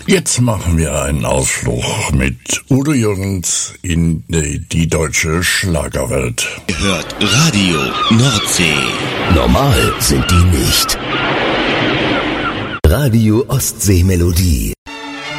Jetzt machen wir einen Ausflug mit Udo Jürgens in die deutsche Schlagerwelt. Ihr hört Radio Nordsee. Normal sind die nicht. Radio Ostsee Melodie.